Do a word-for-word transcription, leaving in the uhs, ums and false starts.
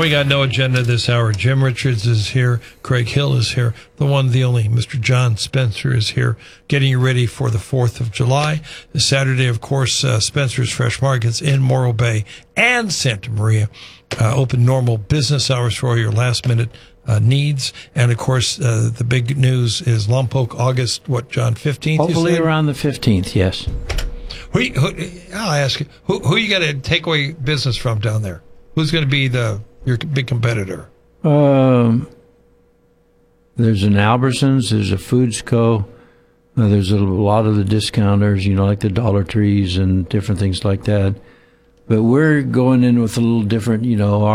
We got no agenda this hour. Jim Richards is here. Craig Hill is here. The one, the only, Mister John Spencer is here, getting you ready for the fourth of July. This Saturday, of course, uh, Spencer's Fresh Markets in Morro Bay and Santa Maria. Uh, open normal business hours for all your last-minute uh, needs. And, of course, uh, the big news is Lompoc August, what, John, fifteenth? Hopefully around the fifteenth, yes. Who, who, I'll ask you, who, who you got to take away business from down there? Who's going to be the your big competitor? Um, there's an Albertsons, there's a Foods Co., uh, there's a lot of the discounters, you know, like the Dollar Trees and different things like that. But we're going in with a little different, you know,